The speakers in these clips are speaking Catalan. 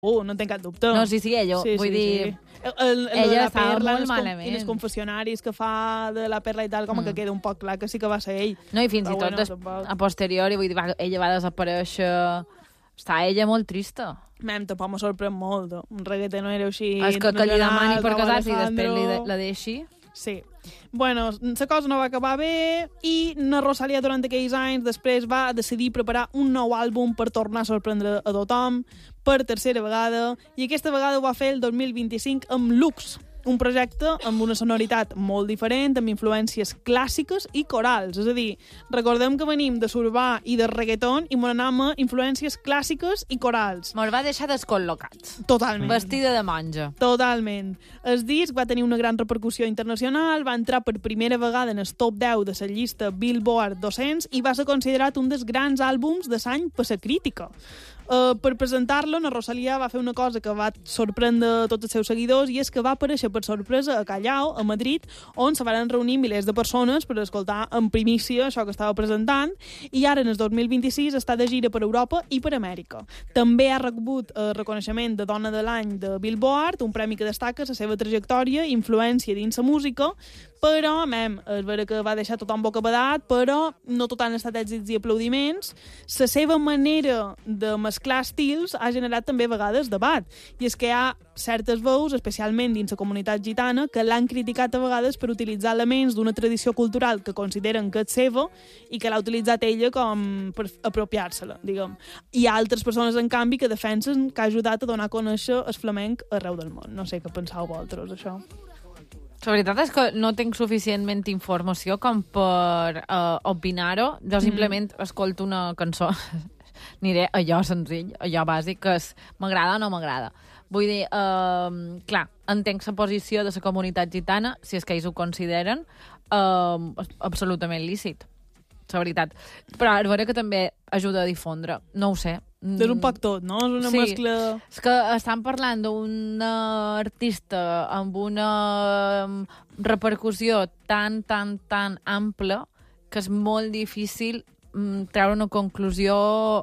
no en tinc cap dubte. No, sí, ella, vull dir... Ella estava molt malament. I els confessionaris que fa de la Perla i tal, com que queda un poc clar que sí que va ser ell. No, i fins i tot a posteriori, vull dir, ella va desaparèixer... Està ella molt trista. Tampoc m'ha sorprès molt. Un reggaetonero així... És que li demani per casar-se i després la deixi. Sí. Bueno, la cosa no va acabar bé i na Rosalía durant aquells anys després va decidir preparar un nou àlbum per tornar a sorprendre a tothom per tercera vegada, i aquesta vegada ho va fer el 2025 amb Lux, un projecte amb una sonoritat molt diferent, amb influències clàssiques i corals. És a dir, recordem que venim de surbà i de reggaeton i m'ho anem a influències clàssiques i corals. Me'ls va deixar descol·locats. Totalment. Vestida de monja. Totalment. El disc va tenir una gran repercussió internacional, va entrar per primera vegada en el top 10 de la llista Billboard 200 i va ser considerat un dels grans àlbums de l'any per la crítica. Per presentar-lo, na Rosalía va fer una cosa que va sorprendre tots els seus seguidors, i és que va aparèixer per sorpresa a Callao, a Madrid, on se van reunir milers de persones per escoltar en primícia això que estava presentant, i ara, en el 2026, està de gira per Europa i per Amèrica. També ha rebut reconeixement de Dona de l'Any de Billboard, un premi que destaca la seva trajectòria i influència dins la música, però, és vera que va deixar tothom bocabadat, però no tot han estat èxits i aplaudiments. La seva manera de mesclar estils ha generat també a vegades debat, i és que hi ha certes veus, especialment dins la comunitat gitana, que l'han criticat a vegades per utilitzar elements d'una tradició cultural que consideren que és seva i que l'ha utilitzat ella com per apropiar-se-la, diguem. Hi ha altres persones, en canvi, que defensen que ha ajudat a donar a conèixer el flamenc arreu del món. No sé què penseu vosaltres, això. La veritat és que no tinc suficientment informació com per opinar-ho. Jo simplement escolto una cançó. Aniré allò senzill, allò bàsic, que és m'agrada o no m'agrada. Vull dir, clar, entenc la posició de la comunitat gitana, si és que ells ho consideren, absolutament lícit, la veritat. Però és vera que també ajuda a difondre, no ho sé. És un poc tot, no? És una mescla... És que estan parlant d'un artista amb una repercussió tan ampla que és molt difícil treure una conclusió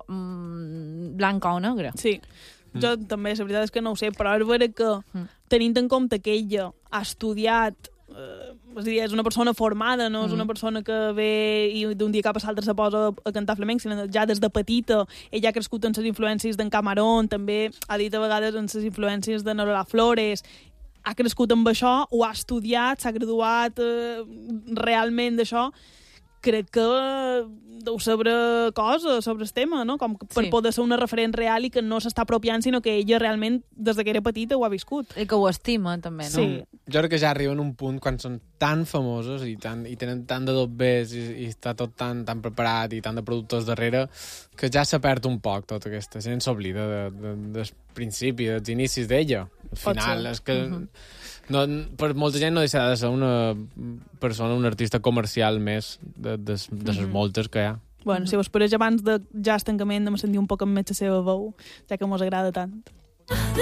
blanca o negra. Sí, jo també, la veritat és que no ho sé, però és vera que, tenint en compte que ella ha estudiat, és a dir, és una persona formada, no és una persona que ve i d'un dia cap a l'altre se posa a cantar flamenc, sinó ja des de petita ella ha crescut en les influències d'en Camarón, també ha dit a vegades en les influències de Lola Flores, ha crescut amb això, ho ha estudiat, s'ha graduat realment d'això. Crec que deu saber coses sobre el tema, no? Com per poder ser una referent real i que no s'està apropiant, sinó que ella realment, des que era petita, ho ha viscut. I que ho estima, també, no? Sí. Jo crec que ja arriben a un punt quan són tan famosos i tenen tant de dobbers i està tot tan preparat i tant de productors darrere que ja s'ha perd un poc tota aquesta gent, s'oblida del principi, dels inicis d'ella. Al final, és que... No, per molta gent no deixarà de ser una persona, un artista comercial més de les moltes que hi ha. Bueno, si vos pareix abans de ja el tancament de me sentir un poc amb més la seva veu, ja que mos agrada tant.